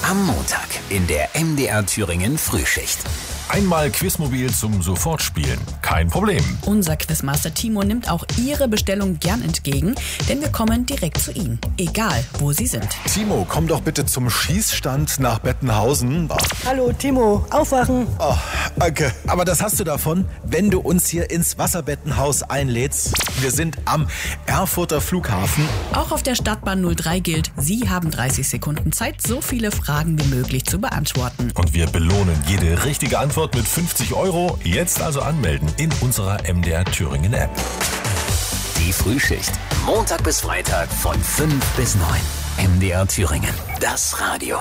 Am Montag in der MDR Thüringen Frühschicht. Einmal Quizmobil zum Sofortspielen. Kein Problem. Unser Quizmaster Timo nimmt auch Ihre Bestellung gern entgegen, denn wir kommen direkt zu Ihnen, egal wo Sie sind. Timo, komm doch bitte zum Schießstand nach Bettenhausen. Hallo Timo, aufwachen. Oh, danke. Aber das hast du davon, wenn du uns hier ins Wasserbettenhaus einlädst. Wir sind am Erfurter Flughafen. Auch auf der Stadtbahn 03 gilt, Sie haben 30 Sekunden Zeit, so viele Fragen wie möglich zu beantworten. Und wir belohnen jede richtige Antwort mit 50 €. Jetzt also anmelden in unserer MDR Thüringen App. Die Frühschicht. Montag bis Freitag von 5 bis 9. MDR Thüringen. Das Radio.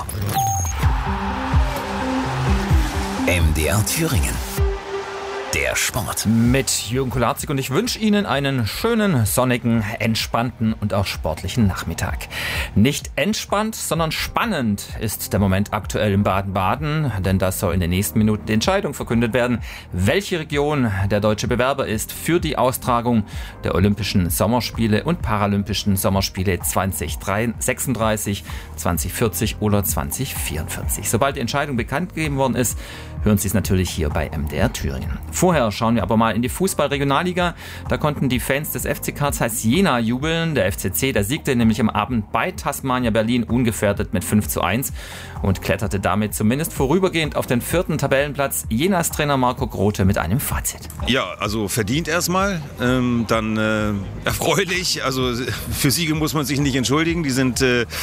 MDR Thüringen. Der Sport. Mit Jürgen Kularzig und ich wünsche Ihnen einen schönen, sonnigen, entspannten und auch sportlichen Nachmittag. Nicht entspannt, sondern spannend ist der Moment aktuell in Baden-Baden, denn da soll in den nächsten Minuten die Entscheidung verkündet werden, welche Region der deutsche Bewerber ist für die Austragung der Olympischen Sommerspiele und Paralympischen Sommerspiele 2036, 2040 oder 2044. Sobald die Entscheidung bekannt gegeben worden ist, hören Sie es natürlich hier bei MDR Thüringen. Vorher schauen wir aber mal in die Fußball-Regionalliga. Da konnten die Fans des FC Carl Zeiss Jena jubeln. Der FCC, der siegte nämlich am Abend bei Tasmania Berlin ungefährdet mit 5:1 und kletterte damit zumindest vorübergehend auf den 4. Tabellenplatz. Jenas Trainer Marco Grote mit einem Fazit. Ja, also verdient erstmal, dann erfreulich. Also für Siege muss man sich nicht entschuldigen. Die sind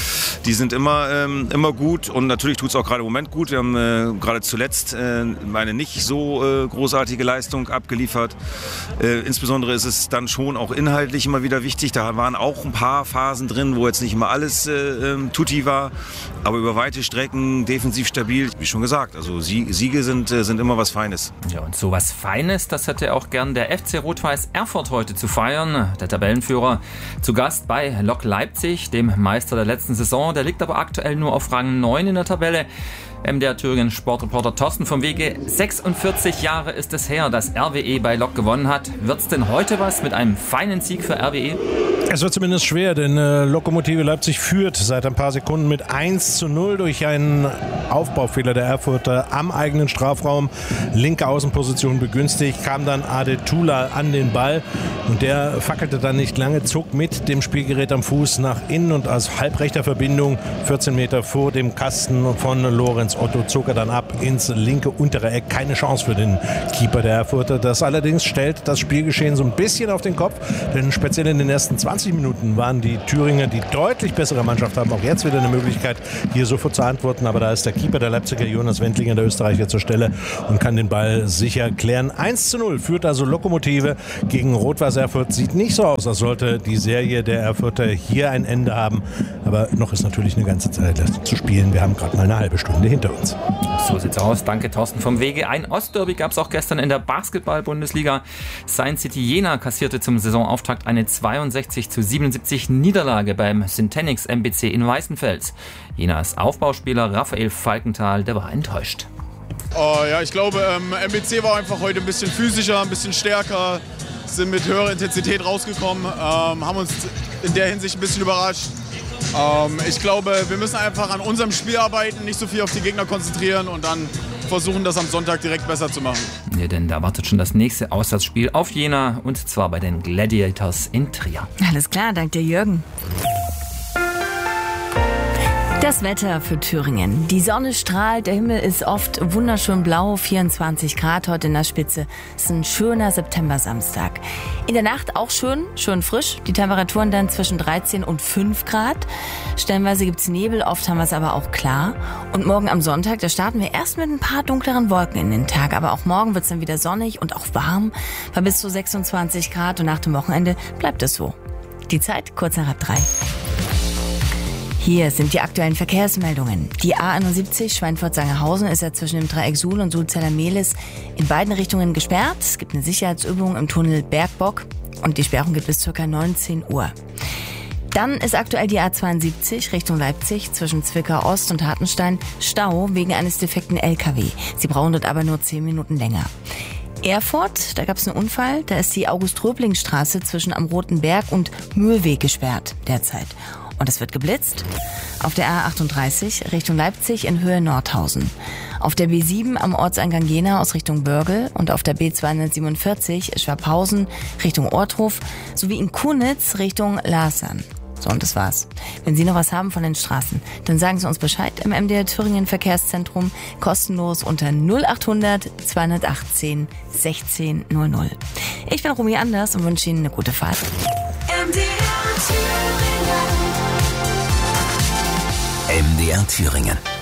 immer gut und natürlich tut es auch gerade im Moment gut. Wir haben gerade zuletzt eine nicht so großartige Leistung abgeliefert. Insbesondere ist es dann schon auch inhaltlich immer wieder wichtig. Da waren auch ein paar Phasen drin, wo jetzt nicht immer alles tutti war, aber über weite Strecken defensiv stabil. Wie schon gesagt, also Siege sind immer was Feines. Ja, und so was Feines, das hätte auch gern der FC Rot-Weiß Erfurt heute zu feiern. Der Tabellenführer zu Gast bei Lok Leipzig, dem Meister der letzten Saison. Der liegt aber aktuell nur auf Rang 9 in der Tabelle. MDR Thüringen Sportreporter Thorsten vom Wege. 46 Jahre ist es her, dass RWE bei Lok gewonnen hat. Wird's denn heute was mit einem feinen Sieg für RWE? Es wird zumindest schwer, denn Lokomotive Leipzig führt seit ein paar Sekunden mit 1:0 durch einen Aufbaufehler der Erfurter am eigenen Strafraum. Linke Außenposition begünstigt, kam dann Adetula an den Ball und der fackelte dann nicht lange, zog mit dem Spielgerät am Fuß nach innen und aus halbrechter Verbindung 14 Meter vor dem Kasten von Lorenz Otto zog er dann ab ins linke untere Eck. Keine Chance für den Keeper der Erfurter. Das allerdings stellt das Spielgeschehen so ein bisschen auf den Kopf, denn speziell in den ersten 20 Minuten waren die Thüringer die deutlich bessere Mannschaft, haben auch jetzt wieder eine Möglichkeit, hier sofort zu antworten, aber da ist der Keeper der Leipziger, Jonas Wendlinger, der Österreicher, zur Stelle und kann den Ball sicher klären. 1:0 führt also Lokomotive gegen Rot-Weiß Erfurt. Sieht nicht so aus, als sollte die Serie der Erfurter hier ein Ende haben, aber noch ist natürlich eine ganze Zeit zu spielen. Wir haben gerade mal eine halbe Stunde hinter uns. So sieht's aus. Danke, Thorsten vom Wege. Ein Ostderby gab es auch gestern in der Basketball-Bundesliga. Science City Jena kassierte zum Saisonauftakt eine 62:77 Niederlage beim Syntenix MBC in Weißenfels. Jenas Aufbauspieler Raphael Falkenthal, der war enttäuscht. Ja, ich glaube, MBC war einfach heute ein bisschen physischer, ein bisschen stärker, sind mit höherer Intensität rausgekommen, haben uns in der Hinsicht ein bisschen überrascht. Ich glaube, wir müssen einfach an unserem Spiel arbeiten, nicht so viel auf die Gegner konzentrieren und dann versuchen, das am Sonntag direkt besser zu machen. Ja, denn da wartet schon das nächste Auswärtsspiel auf Jena und zwar bei den Gladiators in Trier. Alles klar, danke dir, Jürgen. Das Wetter für Thüringen. Die Sonne strahlt, der Himmel ist oft wunderschön blau, 24 Grad heute in der Spitze. Es ist ein schöner September-Samstag. In der Nacht auch schön frisch. Die Temperaturen dann zwischen 13 und 5 Grad. Stellenweise gibt's Nebel, oft haben wir es aber auch klar. Und morgen am Sonntag, da starten wir erst mit ein paar dunkleren Wolken in den Tag. Aber auch morgen wird's dann wieder sonnig und auch warm. Bei bis zu 26 Grad und nach dem Wochenende bleibt es so. Die Zeit kurz nach 3. Hier sind die aktuellen Verkehrsmeldungen. Die A71 Schweinfurt-Sangerhausen ist ja zwischen dem Dreieck Suhl und Sulzeller-Mehlis in beiden Richtungen gesperrt. Es gibt eine Sicherheitsübung im Tunnel Bergbock und die Sperrung geht bis ca. 19 Uhr. Dann ist aktuell die A72 Richtung Leipzig zwischen Zwickau Ost und Hartenstein Stau wegen eines defekten LKW. Sie brauchen dort aber nur 10 Minuten länger. Erfurt, da gab es einen Unfall, da ist die August-Röbling-Straße zwischen am Roten Berg und Mühlweg gesperrt derzeit. Und es wird geblitzt. Auf der A38 Richtung Leipzig in Höhe Nordhausen. Auf der B7 am Ortseingang Jena aus Richtung Börgel und auf der B247 Schwabhausen Richtung Orthof sowie in Kunitz Richtung Larsson. So, und das war's. Wenn Sie noch was haben von den Straßen, dann sagen Sie uns Bescheid im MDR Thüringen Verkehrszentrum, kostenlos unter 0800 218 1600. Ich bin Romy Anders und wünsche Ihnen eine gute Fahrt. MDR Thüringen.